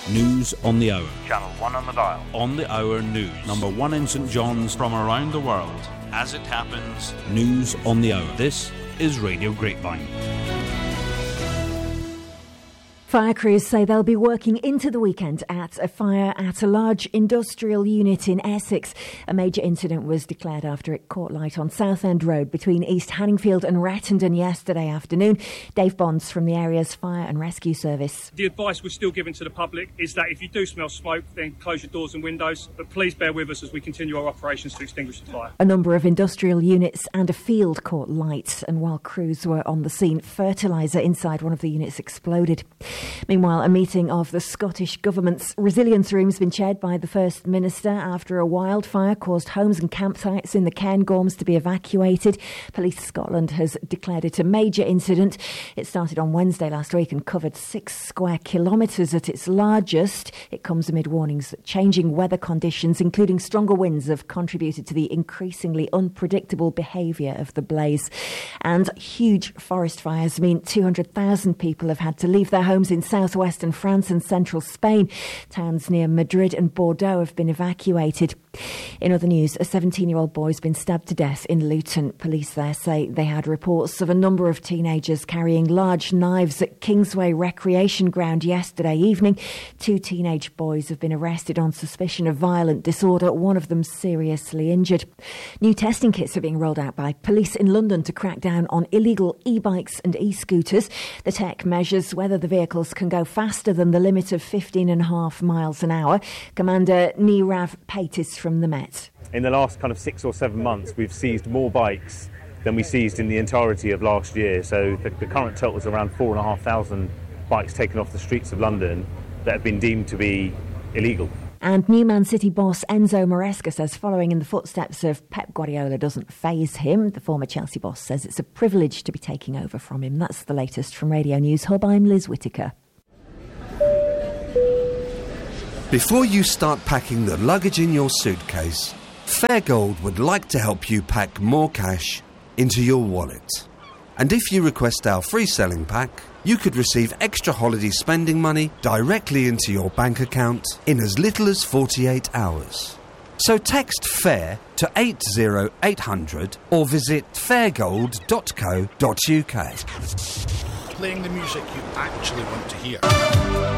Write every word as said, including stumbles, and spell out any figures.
News on the hour. Channel one on the dial. On the hour news. Number one in St John's. From around the world. As it happens. News on the hour. This is Radio Grapevine. Fire crews say they'll be working into the weekend at a fire at a large industrial unit in Essex. A major incident was declared after it caught light on Southend Road between East Hanningfield and Rettendon yesterday afternoon. Dave Bonds from the area's Fire and Rescue Service. The advice we're still giving to the public is that if you do smell smoke, then close your doors and windows. But please bear with us as we continue our operations to extinguish the fire. A number of industrial units and a field caught light, and while crews were on the scene, fertiliser inside one of the units exploded. Meanwhile, a meeting of the Scottish Government's resilience room has been chaired by the First Minister after a wildfire caused homes and campsites in the Cairngorms to be evacuated. Police Scotland has declared it a major incident. It started on Wednesday last week and covered six square kilometres at its largest. It comes amid warnings that changing weather conditions, including stronger winds, have contributed to the increasingly unpredictable behaviour of the blaze. And huge forest fires mean two hundred thousand people have had to leave their homes in southwestern France and central Spain. Towns near Madrid and Bordeaux have been evacuated. In other news, a seventeen-year-old boy has been stabbed to death in Luton. Police there say they had reports of a number of teenagers carrying large knives at Kingsway Recreation Ground yesterday evening. Two teenage boys have been arrested on suspicion of violent disorder, one of them seriously injured. New testing kits are being rolled out by police in London to crack down on illegal e-bikes and e-scooters. The tech measures whether the vehicles can go faster than the limit of fifteen and a half miles an hour. Commander Nirav Paitis from the Met. In the last kind of six or seven months, we've seized more bikes than we seized in the entirety of last year. So the, the current total is around four and a half thousand bikes taken off the streets of London that have been deemed to be illegal. And new Man City boss Enzo Maresca says following in the footsteps of Pep Guardiola doesn't faze him. The former Chelsea boss says it's a privilege to be taking over from him. That's the latest from Radio News Hub. I'm Liz Whittaker. Before you start packing the luggage in your suitcase, Fairgold would like to help you pack more cash into your wallet. And if you request our free selling pack, you could receive extra holiday spending money directly into your bank account in as little as forty-eight hours. So text FAIR to eight zero eight hundred or visit fairgold dot co dot uk. Playing the music you actually want to hear.